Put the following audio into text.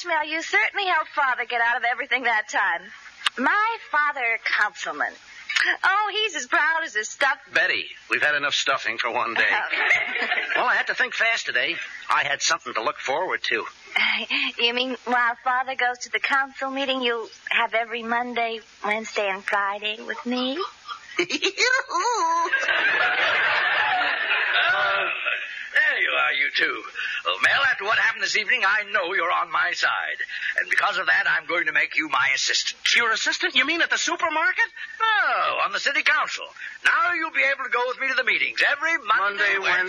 gosh, Mel, you certainly helped Father get out of everything that time. My father, councilman. Oh, he's as proud as his stuffed... Betty, we've had enough stuffing for one day. Well, I had to think fast today. I had something to look forward to. You mean while Father goes to the council meeting, you'll have every Monday, Wednesday, and Friday with me? There you are, you two. Well, Mel, after what happened this evening, I know you're on my side. And because of that, I'm going to make you my assistant. Your assistant? You mean at the supermarket? No, on the city council. Now you'll be able to go with me to the meetings every Monday, Wednesday,